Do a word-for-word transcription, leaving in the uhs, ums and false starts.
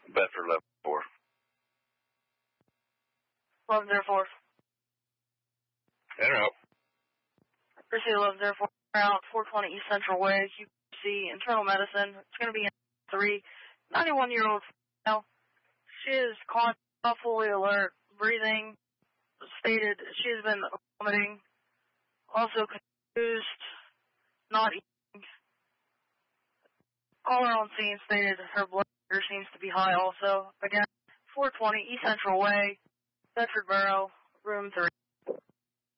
Bedford eleven four. eleven zero four. In or out? Proceed eleven zero four, out four twenty East Central Way, Q C, internal medicine. It's going to be in three. ninety-one-year-old female. She is conscious, not fully alert, breathing. Stated she has been vomiting. Also confused, not eating. Caller on scene stated her blood pressure seems to be high also. Again, four twenty East Central Way, Bedford Borough, room three.